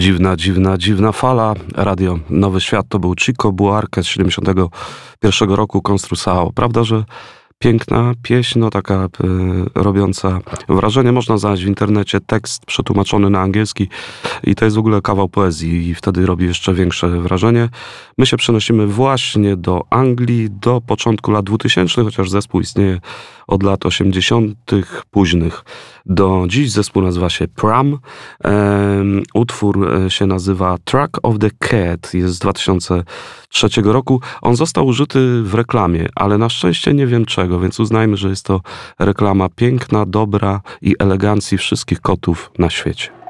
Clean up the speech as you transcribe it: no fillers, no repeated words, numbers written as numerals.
Dziwna, dziwna, dziwna fala. Radio Nowy Świat to był Chico Buarque z 71 roku, Construção. Prawda, że piękna pieśń, no taka robiąca wrażenie. Można znaleźć w internecie tekst przetłumaczony na angielski i to jest w ogóle kawał poezji i wtedy robi jeszcze większe wrażenie. My się przenosimy właśnie do Anglii, do początku lat 2000, chociaż zespół istnieje od lat 80. późnych. Do dziś zespół nazywa się Pram. Utwór się nazywa Track of the Cat. Jest z 2003 roku. On został użyty w reklamie, ale na szczęście nie wiem czego, więc uznajmy, że jest to reklama piękna, dobra i elegancji wszystkich kotów na świecie.